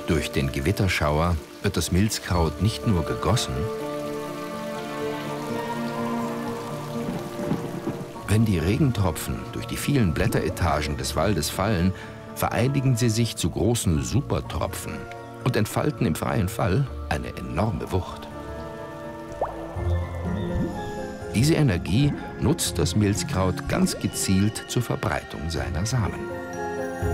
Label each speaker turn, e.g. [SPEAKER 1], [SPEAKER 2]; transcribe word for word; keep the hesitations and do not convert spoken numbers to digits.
[SPEAKER 1] Durch den Gewitterschauer wird das Milzkraut nicht nur gegossen. Wenn die Regentropfen durch die vielen Blätteretagen des Waldes fallen, vereinigen sie sich zu großen Supertropfen und entfalten im freien Fall eine enorme Wucht. Diese Energie nutzt das Milzkraut ganz gezielt zur Verbreitung seiner Samen.